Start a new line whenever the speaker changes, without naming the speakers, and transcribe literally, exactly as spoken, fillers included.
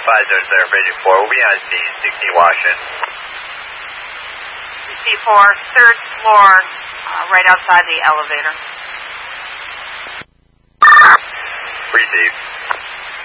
five zero zero, Bridget four. We'll be on C sixteen Washington.
C four, third floor, uh, right outside the elevator.
Received.